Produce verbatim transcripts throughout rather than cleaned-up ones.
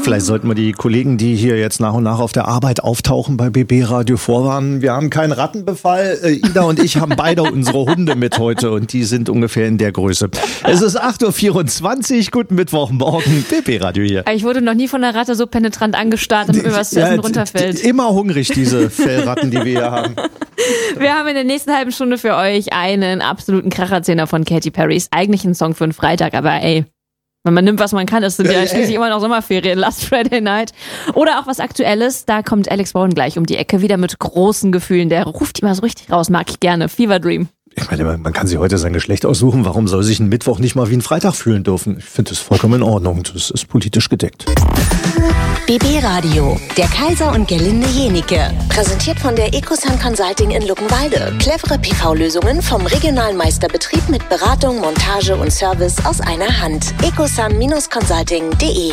Vielleicht sollten wir die Kollegen, die hier jetzt nach und nach auf der Arbeit auftauchen, bei B B Radio vorwarnen. Wir haben keinen Rattenbefall. Äh, Ida und ich haben beide unsere Hunde mit heute und die sind ungefähr in der Größe. Es ist acht Uhr vierundzwanzig. Guten Mittwochmorgen. B B Radio hier. Ich wurde noch nie von einer Ratte so penetrant angestarrt, damit mir was zu essen ja, runterfällt. Immer hungrig, diese Fellratten, die wir hier haben. Wir haben in der nächsten halben Stunde für euch einen absoluten Kracherzehner von Katy Perry. Ist eigentlich ein Song für einen Freitag, aber ey, wenn man nimmt, was man kann, es sind ja, ja schließlich immer noch Sommerferien, Last Friday Night. Oder auch was Aktuelles, da kommt Alex Bowen gleich um die Ecke, wieder mit großen Gefühlen. Der ruft die mal so richtig raus, mag ich gerne. Fever Dream. Ich meine, man kann sich heute sein Geschlecht aussuchen. Warum soll sich ein Mittwoch nicht mal wie ein Freitag fühlen dürfen? Ich finde das vollkommen in Ordnung. Das ist politisch gedeckt. B B Radio, der Kaiser und Gerlinde Jenike. Präsentiert von der Ecosun Consulting in Luckenwalde. Clevere P V-Lösungen vom regionalen Meisterbetrieb mit Beratung, Montage und Service aus einer Hand. ecosun Consulting punkt de.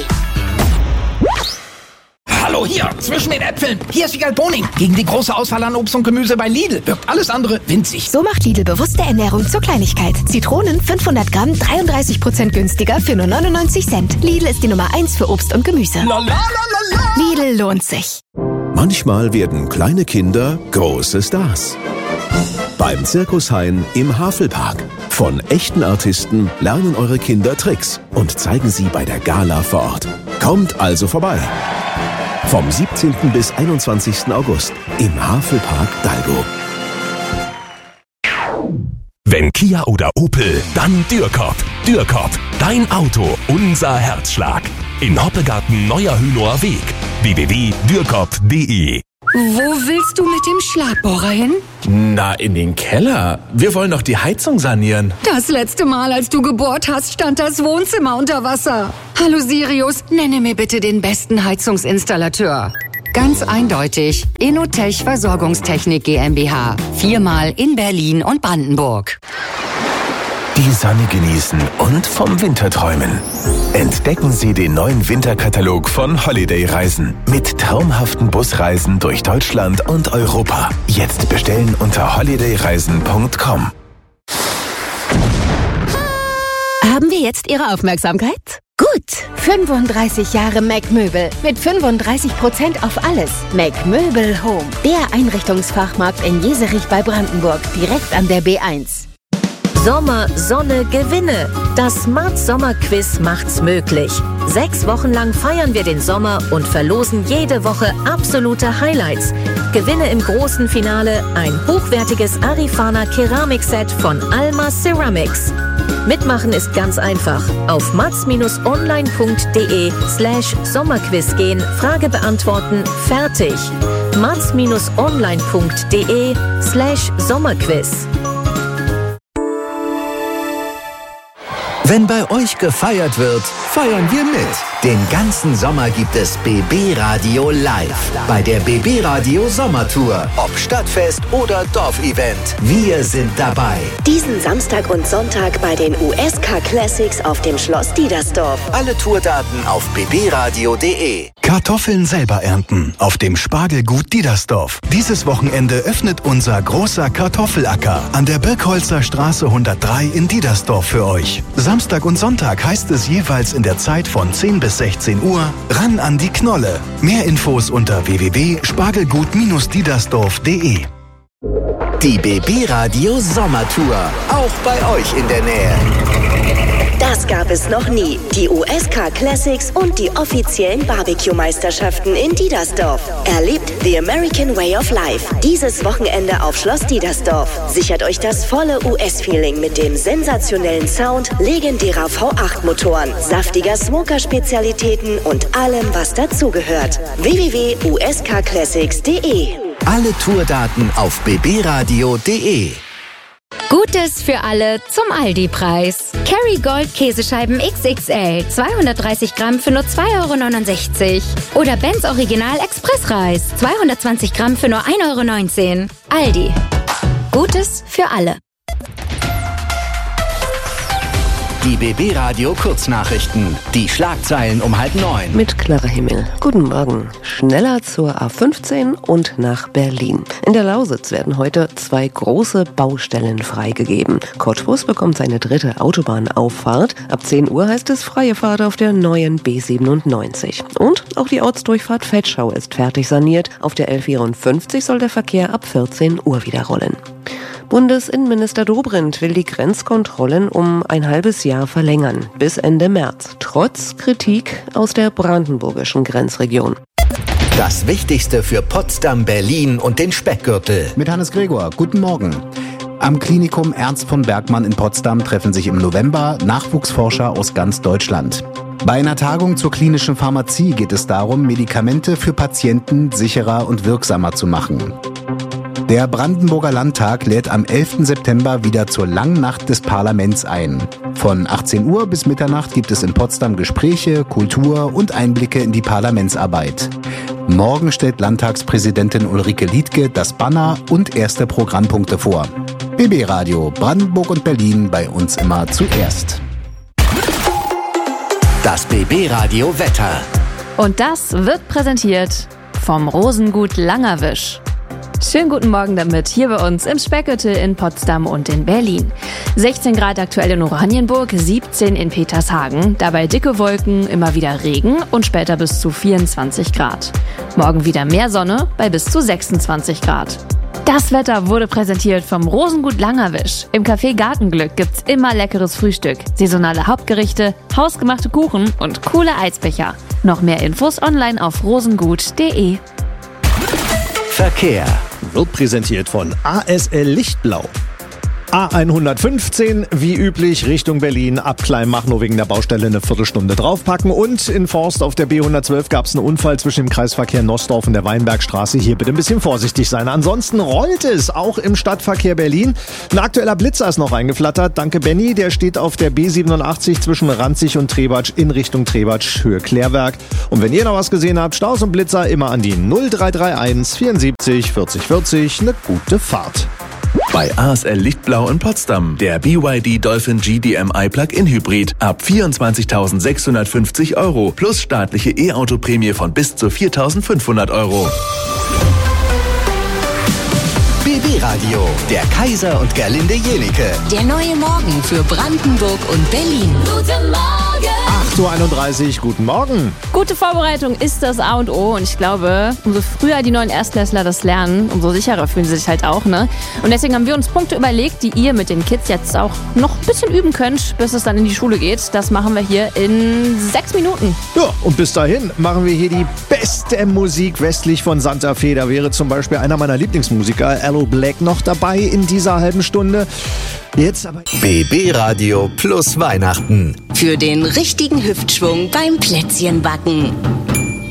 Hallo, hier, zwischen den Äpfeln. Hier ist Wiegald Boning. Gegen die große Auswahl an Obst und Gemüse bei Lidl wirkt alles andere winzig. So macht Lidl bewusste Ernährung zur Kleinigkeit. Zitronen fünfhundert Gramm, dreiunddreißig Prozent günstiger für nur neunundneunzig Cent. Lidl ist die Nummer eins für Obst und Gemüse. La, la, la, la, la. Lidl lohnt sich. Manchmal werden kleine Kinder große Stars. Beim Zirkushain im Havelpark. Von echten Artisten lernen eure Kinder Tricks und zeigen sie bei der Gala vor Ort. Kommt also vorbei. Vom siebzehnten bis einundzwanzigsten August im Havelpark Dalgo. Wenn Kia oder Opel, dann Dürkop. Dürkop, dein Auto, unser Herzschlag. In Hoppegarten Neuer Hünower Weg. w w w punkt dürkop punkt de. Wo willst du mit dem Schlagbohrer hin? Na, in den Keller. Wir wollen doch die Heizung sanieren. Das letzte Mal, als du gebohrt hast, stand das Wohnzimmer unter Wasser. Hallo Sirius, nenne mir bitte den besten Heizungsinstallateur. Ganz eindeutig, Inotech Versorgungstechnik GmbH. Viermal in Berlin und Brandenburg. Die Sonne genießen und vom Winter träumen. Entdecken Sie den neuen Winterkatalog von Holiday Reisen mit traumhaften Busreisen durch Deutschland und Europa. Jetzt bestellen unter holiday reisen punkt com. Haben wir jetzt Ihre Aufmerksamkeit? Gut, fünfunddreißig Jahre Mac Möbel mit fünfunddreißig Prozent auf alles. Mac Möbel Home, der Einrichtungsfachmarkt in Jeserich bei Brandenburg, direkt an der B eins. Sommer, Sonne, Gewinne. Das Smart Sommer Quiz macht's möglich. Sechs Wochen lang feiern wir den Sommer und verlosen jede Woche absolute Highlights. Gewinne im großen Finale ein hochwertiges Arifana Keramikset von Alma Ceramics. Mitmachen ist ganz einfach. Auf mats-online punkt de slash Sommerquiz gehen, Frage beantworten, fertig. mats-online punkt de slash Sommerquiz. Wenn bei euch gefeiert wird, feiern wir mit. Den ganzen Sommer gibt es B B Radio live bei der B B Radio Sommertour. Ob Stadtfest oder Dorfevent, wir sind dabei. Diesen Samstag und Sonntag bei den U S K Classics auf dem Schloss Diedersdorf. Alle Tourdaten auf b b radio punkt de. Kartoffeln selber ernten auf dem Spargelgut Diedersdorf. Dieses Wochenende öffnet unser großer Kartoffelacker an der Birkholzer Straße hundertdrei in Diedersdorf für euch. Samstag und Sonntag heißt es jeweils in der Zeit von zehn bis sechzehn Uhr ran an die Knolle. Mehr Infos unter w w w punkt spargelgut diedersdorf punkt de. Die B B Radio Sommertour, auch bei euch in der Nähe. Das gab es noch nie. Die U S K Classics und die offiziellen Barbecue-Meisterschaften in Diedersdorf. Erlebt the American Way of Life. Dieses Wochenende auf Schloss Diedersdorf. Sichert euch das volle U S-Feeling mit dem sensationellen Sound, legendärer V acht Motoren, saftiger Smoker-Spezialitäten und allem, was dazugehört. w w w punkt u s k classics punkt de. Alle Tourdaten auf b b radio punkt de. Gutes für alle zum Aldi-Preis. Kerrygold Käsescheiben X X L, zweihundertdreißig Gramm für nur zwei Euro neunundsechzig. Oder Benz Original Expressreis, zweihundertzwanzig Gramm für nur ein Euro neunzehn. Aldi. Gutes für alle. Die B B Radio Kurznachrichten. Die Schlagzeilen um halb neun. Mit Clara Himmel. Guten Morgen. Schneller zur A fünfzehn und nach Berlin. In der Lausitz werden heute zwei große Baustellen freigegeben. Cottbus bekommt seine dritte Autobahnauffahrt. Ab zehn Uhr heißt es freie Fahrt auf der neuen B siebenundneunzig. Und auch die Ortsdurchfahrt Vetschau ist fertig saniert. Auf der L vierundfünfzig soll der Verkehr ab vierzehn Uhr wieder rollen. Bundesinnenminister Dobrindt will die Grenzkontrollen um ein halbes Jahr verlängern, bis Ende März, trotz Kritik aus der brandenburgischen Grenzregion. Das Wichtigste für Potsdam, Berlin und den Speckgürtel. Mit Hannes Gregor, guten Morgen. Am Klinikum Ernst von Bergmann in Potsdam treffen sich im November Nachwuchsforscher aus ganz Deutschland. Bei einer Tagung zur klinischen Pharmazie geht es darum, Medikamente für Patienten sicherer und wirksamer zu machen. Der Brandenburger Landtag lädt am elften September wieder zur Langnacht des Parlaments ein. Von achtzehn Uhr bis Mitternacht gibt es in Potsdam Gespräche, Kultur und Einblicke in die Parlamentsarbeit. Morgen stellt Landtagspräsidentin Ulrike Liedtke das Banner und erste Programmpunkte vor. B B Radio Brandenburg und Berlin, bei uns immer zuerst. Das B B Radio Wetter. Und das wird präsentiert vom Rosengut Langerwisch. Schönen guten Morgen damit, hier bei uns im Speckgürtel in Potsdam und in Berlin. sechzehn Grad aktuell in Oranienburg, siebzehn in Petershagen, dabei dicke Wolken, immer wieder Regen und später bis zu vierundzwanzig Grad. Morgen wieder mehr Sonne bei bis zu sechsundzwanzig Grad. Das Wetter wurde präsentiert vom Rosengut Langerwisch. Im Café Gartenglück gibt's immer leckeres Frühstück, saisonale Hauptgerichte, hausgemachte Kuchen und coole Eisbecher. Noch mehr Infos online auf rosengut punkt de. Verkehr wird präsentiert von A S L Lichtblau. A hundertfünfzehn, wie üblich, Richtung Berlin, ab Kleinmachnow wegen der Baustelle eine Viertelstunde draufpacken. Und in Forst auf der B hundertzwölf gab es einen Unfall zwischen dem Kreisverkehr Nossdorf und der Weinbergstraße. Hier bitte ein bisschen vorsichtig sein. Ansonsten rollt es auch im Stadtverkehr Berlin. Ein aktueller Blitzer ist noch eingeflattert. Danke Benny, der steht auf der B siebenundachtzig zwischen Ranzig und Trebatsch in Richtung Trebatsch, Höhe Klärwerk. Und wenn ihr noch was gesehen habt, Staus und Blitzer immer an die null drei drei eins vierundsiebzig vierzig vierzig. Eine gute Fahrt. Bei A S L Lichtblau in Potsdam. Der B Y D Dolphin G D M I Plug-in Hybrid ab vierundzwanzigtausendsechshundertfünfzig Euro plus staatliche E-Auto-Prämie von bis zu viertausendfünfhundert Euro. B B Radio, der Kaiser und Gerlinde Jelicke. Der neue Morgen für Brandenburg und Berlin. Guten Morgen! acht Uhr einunddreißig, guten Morgen. Gute Vorbereitung ist das A und O und ich glaube, umso früher die neuen Erstklässler das lernen, umso sicherer fühlen sie sich halt auch, ne? Und deswegen haben wir uns Punkte überlegt, die ihr mit den Kids jetzt auch noch ein bisschen üben könnt, bis es dann in die Schule geht. Das machen wir hier in sechs Minuten. Ja, und bis dahin machen wir hier die beste Musik westlich von Santa Fe. Da wäre zum Beispiel einer meiner Lieblingsmusiker, Aloe Black, noch dabei in dieser halben Stunde. Jetzt aber B B Radio plus Weihnachten. Für den richtigen Hüftschwung beim Plätzchenbacken.